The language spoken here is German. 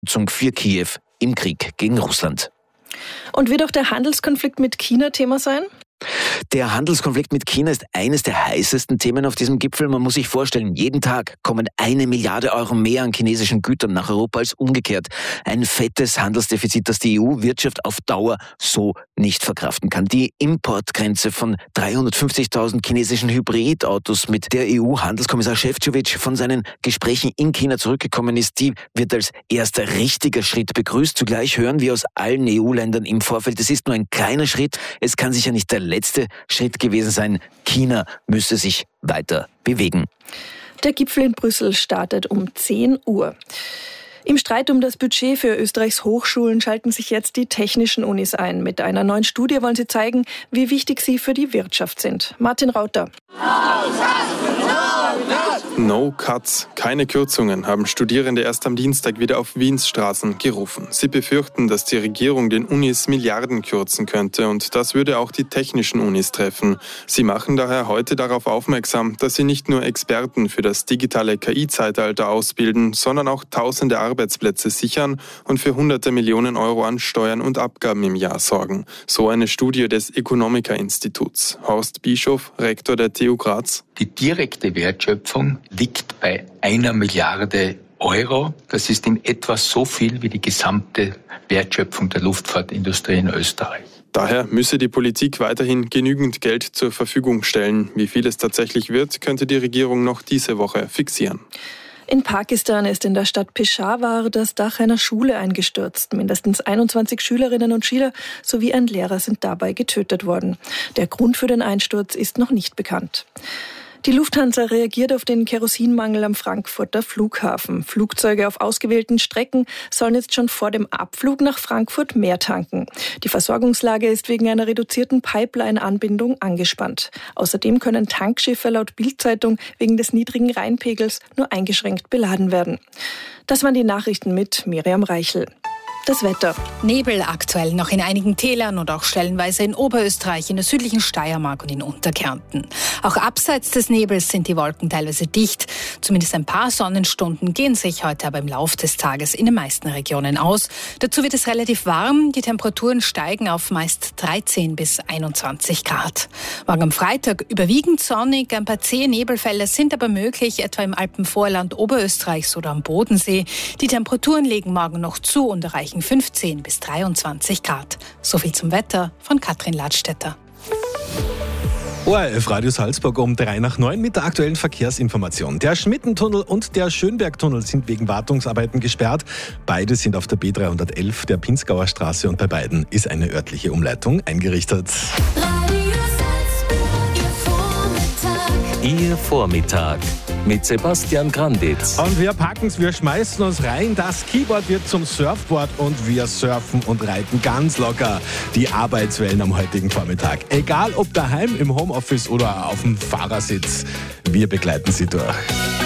für Kiew im Krieg gegen Russland. Und wird auch der Handelskonflikt mit China Thema sein? Der Handelskonflikt mit China ist eines der heißesten Themen auf diesem Gipfel. Man muss sich vorstellen, jeden Tag kommen 1 Milliarde Euro mehr an chinesischen Gütern nach Europa als umgekehrt. Ein fettes Handelsdefizit, das die EU-Wirtschaft auf Dauer so nicht verkraften kann. Die Importgrenze von 350.000 chinesischen Hybridautos, mit der EU-Handelskommissar Šefčovič von seinen Gesprächen in China zurückgekommen ist, die wird als erster richtiger Schritt begrüßt. Zugleich hören wir aus allen EU-Ländern im Vorfeld, es ist nur ein kleiner Schritt, es kann sicher nicht der letzte Schritt gewesen sein. China müsse sich weiter bewegen. Der Gipfel in Brüssel startet um 10 Uhr. Im Streit um das Budget für Österreichs Hochschulen schalten sich jetzt die technischen Unis ein. Mit einer neuen Studie wollen sie zeigen, wie wichtig sie für die Wirtschaft sind. Martin Rauter. No Cuts, keine Kürzungen, haben Studierende erst am Dienstag wieder auf Wiens Straßen gerufen. Sie befürchten, dass die Regierung den Unis Milliarden kürzen könnte und das würde auch die technischen Unis treffen. Sie machen daher heute darauf aufmerksam, dass sie nicht nur Experten für das digitale KI-Zeitalter ausbilden, sondern auch tausende Arbeitsplätze sichern und für hunderte Millionen Euro an Steuern und Abgaben im Jahr sorgen. So eine Studie des Economica-Instituts. Horst Bischof, Rektor der TU Graz. Die direkte Wertschöpfung liegt bei 1 Milliarde Euro. Das ist in etwa so viel wie die gesamte Wertschöpfung der Luftfahrtindustrie in Österreich. Daher müsse die Politik weiterhin genügend Geld zur Verfügung stellen. Wie viel es tatsächlich wird, könnte die Regierung noch diese Woche fixieren. In Pakistan ist in der Stadt Peshawar das Dach einer Schule eingestürzt. Mindestens 21 Schülerinnen und Schüler sowie ein Lehrer sind dabei getötet worden. Der Grund für den Einsturz ist noch nicht bekannt. Die Lufthansa reagiert auf den Kerosinmangel am Frankfurter Flughafen. Flugzeuge auf ausgewählten Strecken sollen jetzt schon vor dem Abflug nach Frankfurt mehr tanken. Die Versorgungslage ist wegen einer reduzierten Pipeline-Anbindung angespannt. Außerdem können Tankschiffe laut Bild-Zeitung wegen des niedrigen Rheinpegels nur eingeschränkt beladen werden. Das waren die Nachrichten mit Miriam Reichel. Das Wetter. Nebel aktuell noch in einigen Tälern und auch stellenweise in Oberösterreich, in der südlichen Steiermark und in Unterkärnten. Auch abseits des Nebels sind die Wolken teilweise dicht. Zumindest ein paar Sonnenstunden gehen sich heute aber im Laufe des Tages in den meisten Regionen aus. Dazu wird es relativ warm. Die Temperaturen steigen auf meist 13 bis 21 Grad. Morgen am Freitag überwiegend sonnig. Ein paar zähe Nebelfälle sind aber möglich, etwa im Alpenvorland Oberösterreichs oder am Bodensee. Die Temperaturen legen morgen noch zu und erreichen 15 bis 23 Grad. So viel zum Wetter von Katrin Ladstätter. ORF Radio Salzburg um 8:03 mit der aktuellen Verkehrsinformation. Der Schmittentunnel und der Schönbergtunnel sind wegen Wartungsarbeiten gesperrt. Beide sind auf der B311 der Pinzgauer Straße und bei beiden ist eine örtliche Umleitung eingerichtet. Ihr Vormittag mit Sebastian Granditz. Und wir packen's, wir schmeißen uns rein. Das Keyboard wird zum Surfboard und wir surfen und reiten ganz locker die Arbeitswellen am heutigen Vormittag. Egal ob daheim, im Homeoffice oder auf dem Fahrersitz, wir begleiten Sie durch.